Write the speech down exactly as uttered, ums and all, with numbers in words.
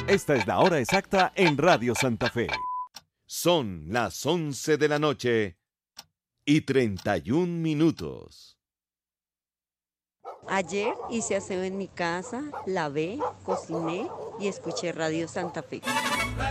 Esta es la hora exacta en Radio Santa Fe. Son las once de la noche y treinta y un minutos. Ayer hice aseo en mi casa, lavé, cociné y escuché Radio Santa Fe.